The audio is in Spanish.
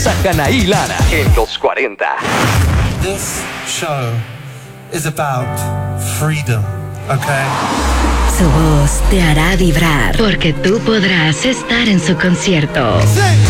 Anaí Lara en los 40. This show is about freedom, okay? Su voz te hará vibrar porque tú podrás estar en su concierto. Sí.